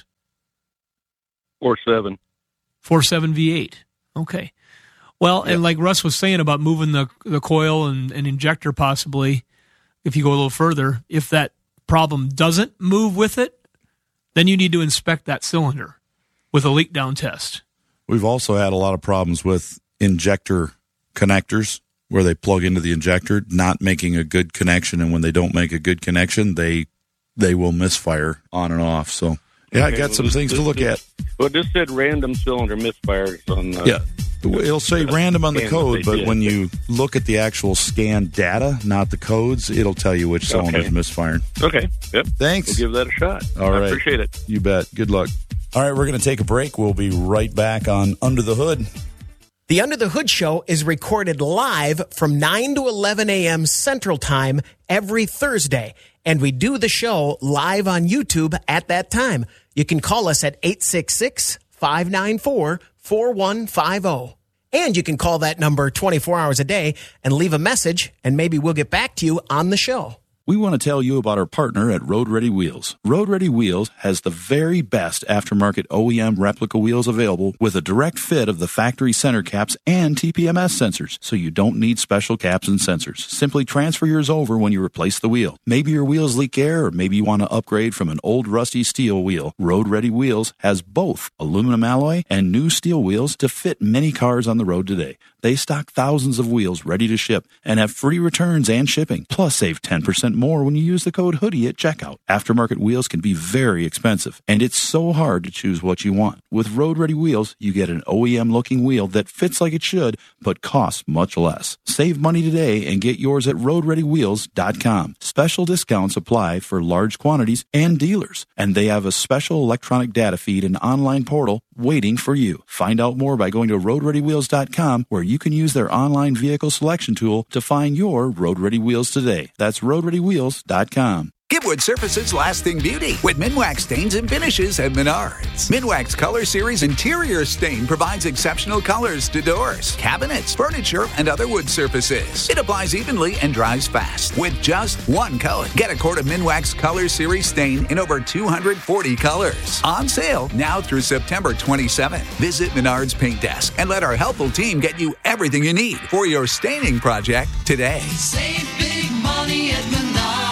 Four seven. Four seven V eight. Okay. Well, yep. And like Russ was saying about moving the the coil and, and injector possibly, if you go a little further, if that problem doesn't move with it, then you need to inspect that cylinder with a leak down test. We've also had a lot of problems with injector connectors where they plug into the injector, not making a good connection, and when they don't make a good connection, they they will misfire on and off. So, yeah, okay, I got well, some this, things this, to look this, at. Well, this said random cylinder misfires on the... Yeah, it'll say random on the code, but when you look at the actual scan data, not the codes, it'll tell you which cylinder's okay. misfiring. Okay, yep. Thanks. We'll give that a shot. All right. I appreciate it. You bet. Good luck. All right, we're going to take a break. We'll be right back on Under the Hood. The Under the Hood show is recorded live from nine to eleven a.m. Central Time every Thursday, and we do the show live on YouTube at that time. You can call us at eight six six, five nine four, four one five zero. And you can call that number twenty-four hours a day and leave a message, and maybe we'll get back to you on the show. We want to tell you about our partner at Road Ready Wheels. Road Ready Wheels has the very best aftermarket O E M replica wheels available with a direct fit of the factory center caps and T P M S sensors, so you don't need special caps and sensors. Simply transfer yours over when you replace the wheel. Maybe your wheels leak air, or maybe you want to upgrade from an old rusty steel wheel. Road Ready Wheels has both aluminum alloy and new steel wheels to fit many cars on the road today. They stock thousands of wheels ready to ship and have free returns and shipping. Plus, save ten percent more when you use the code HOODIE at checkout. Aftermarket wheels can be very expensive, and it's so hard to choose what you want. With Road Ready Wheels, you get an O E M-looking wheel that fits like it should, but costs much less. Save money today and get yours at road ready wheels dot com. Special discounts apply for large quantities and dealers, and they have a special electronic data feed and online portal waiting for you. Find out more by going to road ready wheels dot com, where you can use their online vehicle selection tool to find your Road Ready Wheels today. That's road ready wheels dot com. Give wood surfaces lasting beauty with Minwax stains and finishes at Menards. Minwax Color Series Interior Stain provides exceptional colors to doors, cabinets, furniture, and other wood surfaces. It applies evenly and dries fast with just one coat. Get a quart of Minwax Color Series Stain in over two hundred forty colors. On sale now through September twenty-seventh. Visit Menards Paint Desk and let our helpful team get you everything you need for your staining project today. Save big money at Menards.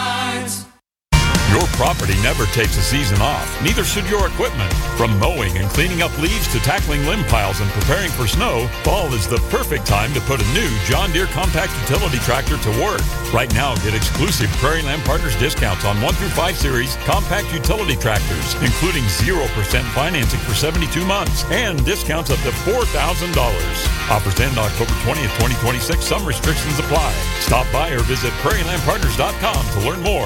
Your property never takes a season off. Neither should your equipment. From mowing and cleaning up leaves to tackling limb piles and preparing for snow, fall is the perfect time to put a new John Deere compact utility tractor to work. Right now, get exclusive Prairie Land Partners discounts on one through five series compact utility tractors, including zero percent financing for seventy-two months and discounts up to four thousand dollars. Offers end October twentieth, twenty twenty-six. Some restrictions apply. Stop by or visit prairie land partners dot com to learn more.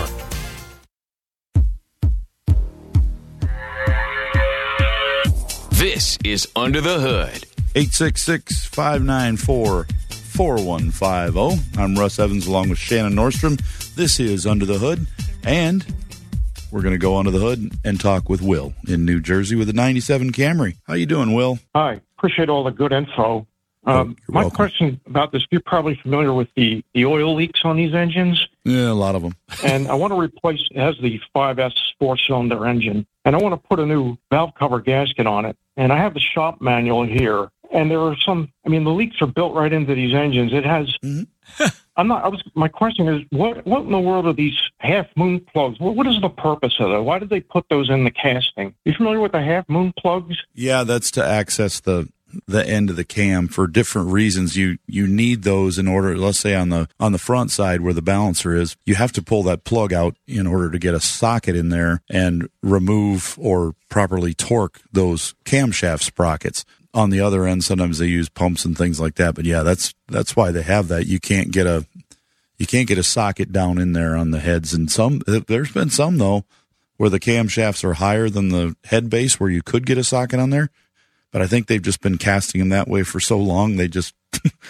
This is Under the Hood. eight six six, five nine four, four one five zero. I'm Russ Evans along with Shannon Nordstrom. This is Under the Hood, and we're going to go under the hood and talk with Will in New Jersey with a ninety-seven Camry. How you doing, Will? Hi. Appreciate all the good info. Um, oh, my welcome. question about this, you're probably familiar with the, the oil leaks on these engines. Yeah, a lot of them. And I want to replace, it has the five S four-cylinder engine, and I want to put a new valve cover gasket on it. And I have the shop manual here, and there are some, I mean, the leaks are built right into these engines. It has, mm-hmm. I'm not, I was, my question is, what what in the world are these half-moon plugs? What, what is the purpose of them? Why did they put those in the casting? You familiar with the half-moon plugs? Yeah, that's to access the the end of the cam for different reasons. You you need those in order, let's say on the on the front side where the balancer is, you have to pull that plug out in order to get a socket in there and remove or properly torque those camshaft sprockets. On the other end, sometimes they use pumps and things like that. But yeah, that's that's why they have that. You can't get a you can't get a socket down in there on the heads. And some there's been some though where the camshafts are higher than the head base where you could get a socket on there. But I think they've just been casting them that way for so long. They just,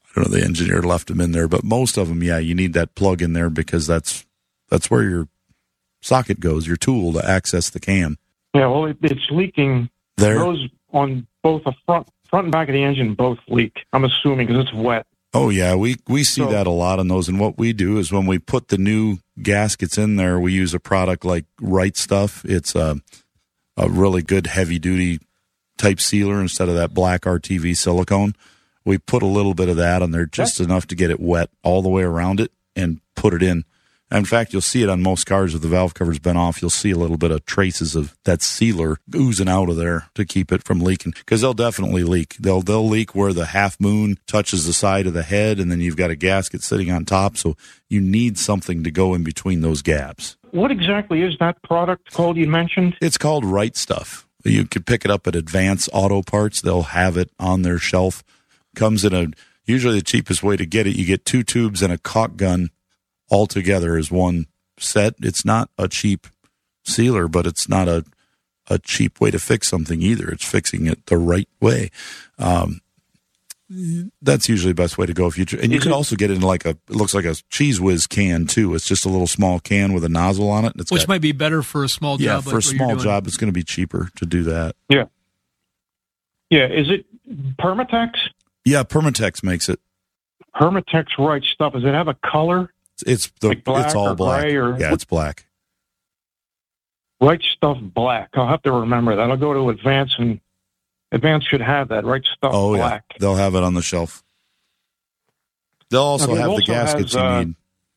I don't know, the engineer left them in there, but most of them, yeah, you need that plug in there because that's that's where your socket goes, your tool to access the cam. Yeah, well, it, it's leaking. There. Those on both the front front and back of the engine both leak, I'm assuming, because it's wet. Oh, yeah, we, we see So- that a lot on those. And what we do is when we put the new gaskets in there, we use a product like Right Stuff. It's a, a really good heavy-duty type sealer instead of that black R T V silicone. We put a little bit of that on there, just enough to get it wet all the way around it and put it in. In fact, you'll see it on most cars if the valve cover's been off. You'll see a little bit of traces of that sealer oozing out of there to keep it from leaking, because they'll definitely leak. They'll they'll leak where the half moon touches the side of the head, and then you've got a gasket sitting on top. So you need something to go in between those gaps. What exactly is that product called you mentioned? It's called Right Stuff. You can pick it up at Advance Auto Parts. They'll have it on their shelf. Comes in a usually the cheapest way to get it. You get two tubes and a caulk gun all together as one set. It's not a cheap sealer, but it's not a a cheap way to fix something either. It's fixing it the right way. Um, that's usually the best way to go. If you and you can also get it in like a it looks like a Cheese Whiz can too. It's just a little small can with a nozzle on it. And it's Which got, might be better for a small yeah job. for like a what you're small doing. job. It's going to be cheaper to do that. Yeah. Yeah, is it Permatex? Yeah, Permatex makes it. Permatex Right Stuff. Does it have a color? It's the Like black it's all or black. gray or- yeah, it's black. Right Stuff Black. I'll have to remember that. I'll go to Advance, and Advance should have that. Right Stuff Oh Black. yeah, they'll have it on the shelf. They'll also Okay, it have also the gaskets has, uh, you need.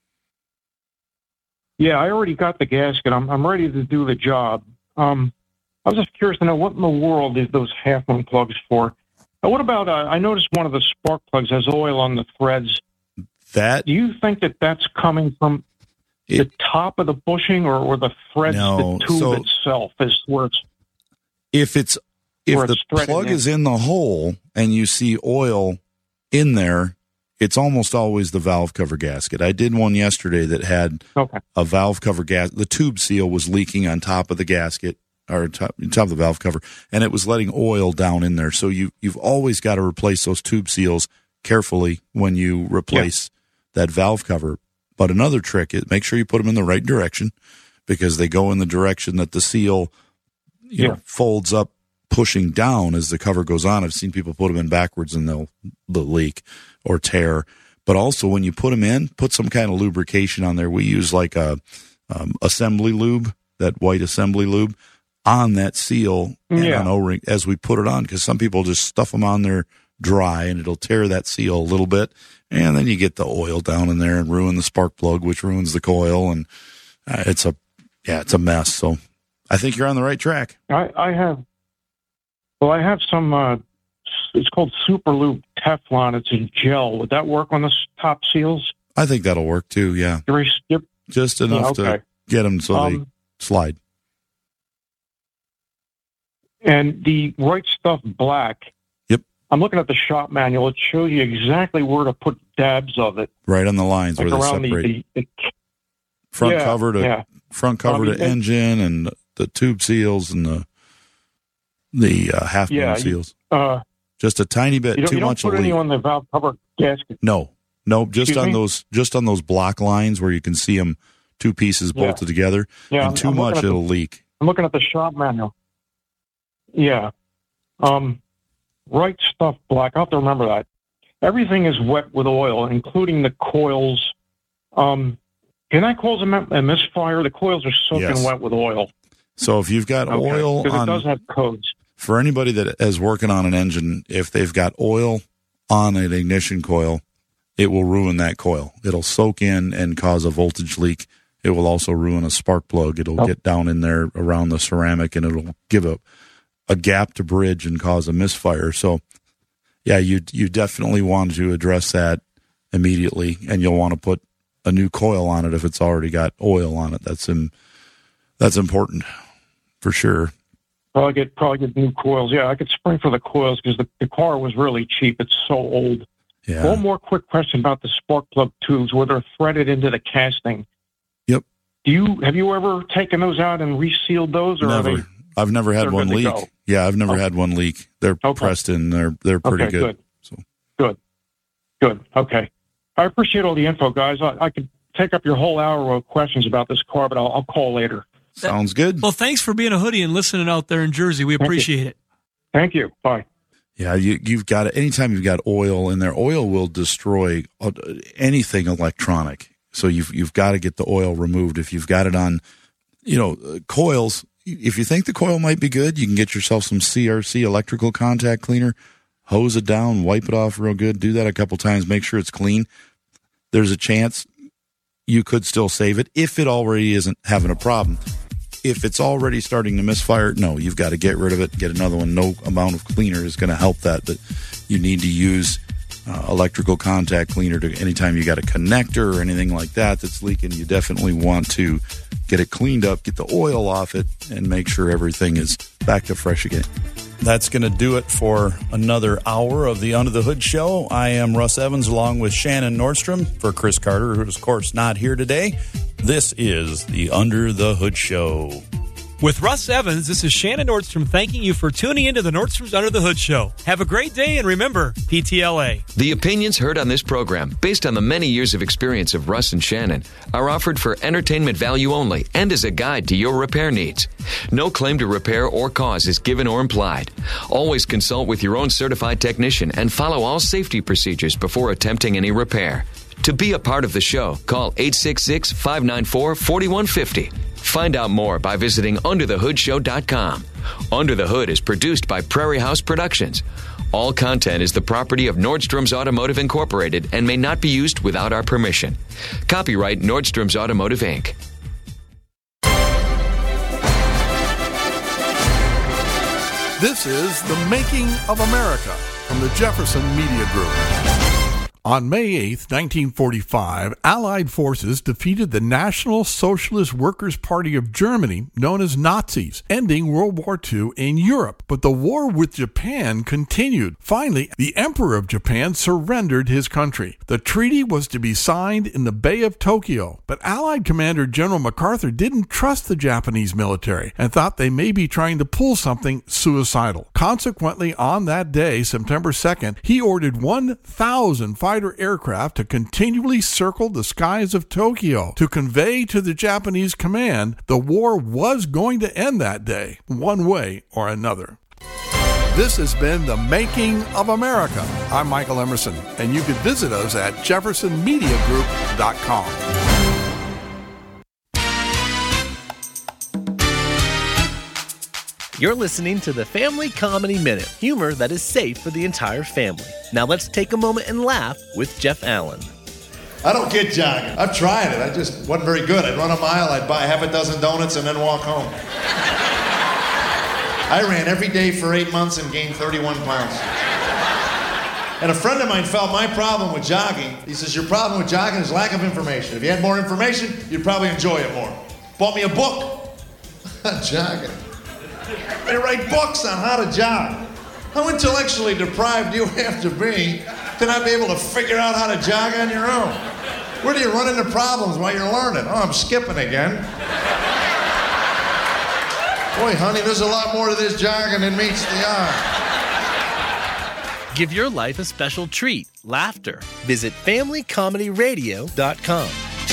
Yeah, I already got the gasket. I'm I'm ready to do the job. Um, I was just curious to know what in the world is those half moon plugs for. Uh, what about? Uh, I noticed one of the spark plugs has oil on the threads. That Do you think that that's coming from the top of the bushing, or, or the threads, No, the tube so- itself is where it's if it's if Where the it's threaded plug in. is in the hole and you see oil in there, it's almost always the valve cover gasket. I did one yesterday that had okay. a valve cover gas. The tube seal was leaking on top of the gasket or top, top of the valve cover, and it was letting oil down in there. So you you've always got to replace those tube seals carefully when you replace that valve cover. But another trick is make sure you put them in the right direction, because they go in the direction that the seal you Yeah. know, folds up, pushing down as the cover goes on. I've seen people put them in backwards and they'll, they'll leak or tear. But also when you put them in, put some kind of lubrication on there. We use like a um, assembly lube, that white assembly lube, on that seal and Yeah. on O-ring as we put it on, because some people just stuff them on there dry and it'll tear that seal a little bit, and then you get the oil down in there and ruin the spark plug, which ruins the coil, and uh, it's a yeah it's a mess. So I think you're on the right track. I, I have, well, I have some, uh, it's called Super Lube Teflon. It's in gel. Would that work on the s- top seals? I think that'll work too. Yeah, Very skip. just enough Yeah, okay. to get them so they Um, slide. And the Right Stuff Black. Yep. I'm looking at the shop manual. It shows you exactly where to put dabs of it. Right on the lines Like where they around the, separate. the, the front yeah, cover to yeah. front cover I mean, to it- engine, and the tube seals and the the uh, half moon Yeah, you- seals. uh, Just a tiny bit you don't, too you don't much put will any leak. on the valve cover gasket. No, no, just Excuse on me? those just on those block lines where you can see them two pieces Yeah. bolted together, Yeah, and I'm- too I'm looking much at the- it'll leak. I'm looking at the shop manual. Yeah. Um, Right Stuff Black. I'll have to remember that. Everything is wet with oil, including the coils. Um, can that cause a, mi- a misfire? The coils are soaking Yes. wet with oil. So if you've got Okay, oil because on, it does have codes. for anybody that is working on an engine, if they've got oil on an ignition coil, it will ruin that coil. It'll soak in and cause a voltage leak. It will also ruin a spark plug. It'll Oh. get down in there around the ceramic, and it'll give a, a gap to bridge and cause a misfire. So, yeah, you you definitely want to address that immediately, and you'll want to put a new coil on it if it's already got oil on it. That's in, that's important for sure. Probably get probably get new coils. Yeah, I could spring for the coils because the, the car was really cheap. It's so old. Yeah. One more quick question about the spark plug tubes, where they're threaded into the casting. Yep. Do you have you ever taken those out and resealed those, or Never. are they? I've never had they're one good to leak. go? Yeah, I've never Okay. had one leak. They're Okay. pressed in. They're they're pretty Okay, good. good. So Good. Good. Okay. I appreciate all the info, guys. I, I could take up your whole hour of questions about this car, but I'll, I'll call later. Sounds good. Well, thanks for being a hoodie and listening out there in Jersey. We appreciate it. Thank you. Bye. Yeah, you, you've got it. Anytime you've got oil in there, oil will destroy anything electronic. So you've you've got to get the oil removed. If you've got it on, you know, uh, coils, if you think the coil might be good, you can get yourself some C R C electrical contact cleaner, hose it down, wipe it off real good. Do that a couple times. Make sure it's clean. There's a chance you could still save it if it already isn't having a problem. If it's already starting to misfire, no, you've got to get rid of it, get another one. No amount of cleaner is going to help that, but you need to use uh, electrical contact cleaner to anytime you got a connector or anything like that that's leaking. You definitely want to get it cleaned up, get the oil off it, and make sure everything is back to fresh again. That's going to do it for another hour of the Under the Hood Show. I am Russ Evans along with Shannon Nordstrom. For Chris Carter, who is, of course, not here today, this is the Under the Hood Show. With Russ Evans, this is Shannon Nordstrom thanking you for tuning into the Nordstrom's Under the Hood Show. Have a great day, and remember, P T L A. The opinions heard on this program, based on the many years of experience of Russ and Shannon, are offered for entertainment value only and as a guide to your repair needs. No claim to repair or cause is given or implied. Always consult with your own certified technician and follow all safety procedures before attempting any repair. To be a part of the show, call eight six six, five nine four, four one five zero. Find out more by visiting under the hood show dot com. Under the Hood is produced by Prairie House Productions. All content is the property of Nordstrom's Automotive Incorporated and may not be used without our permission. Copyright Nordstrom's Automotive, Incorporated. This is The Making of America from the Jefferson Media Group. On May eighth, nineteen forty-five, Allied forces defeated the National Socialist Workers' Party of Germany, known as Nazis, ending World War Two in Europe. But the war with Japan continued. Finally, the Emperor of Japan surrendered his country. The treaty was to be signed in the Bay of Tokyo, but Allied Commander General MacArthur didn't trust the Japanese military and thought they may be trying to pull something suicidal. Consequently, on that day, September second, he ordered one thousand fighter aircraft to continually circle the skies of Tokyo to convey to the Japanese command the war was going to end that day, one way or another. This has been The Making of America. I'm Michael Emerson, and you can visit us at jefferson media group dot com. You're listening to the Family Comedy Minute, humor that is safe for the entire family. Now let's take a moment and laugh with Jeff Allen. I don't get jogging. I've tried it. I just wasn't very good. I'd run a mile, I'd buy half a dozen donuts, and then walk home. I ran every day for eight months and gained thirty-one pounds. And a friend of mine felt my problem with jogging. He says, your problem with jogging is lack of information. If you had more information, you'd probably enjoy it more. Bought me a book on jogging. They write books on how to jog. How intellectually deprived do you have to be to not be able to figure out how to jog on your own? Where do you run into problems while you're learning? Oh, I'm skipping again. Boy, honey, there's a lot more to this jogging than meets the eye. Give your life a special treat, laughter. Visit family comedy radio dot com.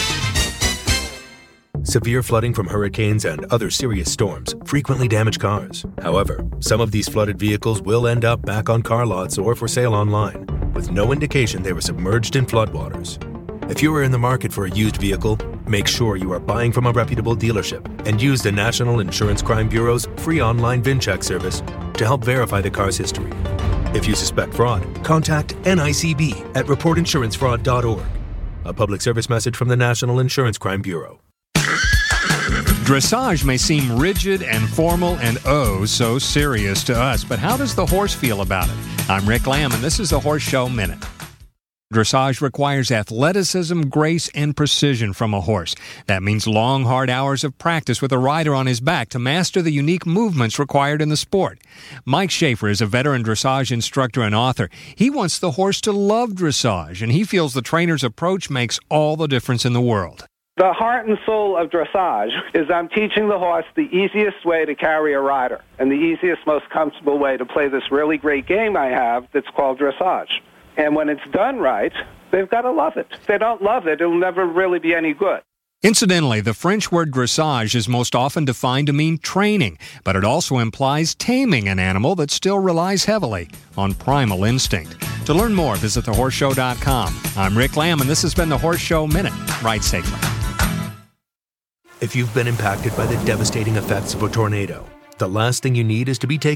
Severe flooding from hurricanes and other serious storms frequently damage cars. However, some of these flooded vehicles will end up back on car lots or for sale online, with no indication they were submerged in floodwaters. If you are in the market for a used vehicle, make sure you are buying from a reputable dealership and use the National Insurance Crime Bureau's free online VIN check service to help verify the car's history. If you suspect fraud, contact N I C B at report insurance fraud dot org. A public service message from the National Insurance Crime Bureau. Dressage may seem rigid and formal and oh so serious to us, but how does the horse feel about it? I'm Rick Lamb, and this is the Horse Show Minute. Dressage requires athleticism, grace, and precision from a horse. That means long, hard hours of practice with a rider on his back to master the unique movements required in the sport. Mike Schaefer is a veteran dressage instructor and author. He wants the horse to love dressage, and he feels the trainer's approach makes all the difference in the world. The heart and soul of dressage is I'm teaching the horse the easiest way to carry a rider and the easiest, most comfortable way to play this really great game I have that's called dressage. And when it's done right, they've got to love it. If they don't love it, it'll never really be any good. Incidentally, the French word dressage is most often defined to mean training, but it also implies taming an animal that still relies heavily on primal instinct. To learn more, visit the horse show dot com. I'm Rick Lamb, and this has been the Horse Show Minute. Ride safely. If you've been impacted by the devastating effects of a tornado, the last thing you need is to be taken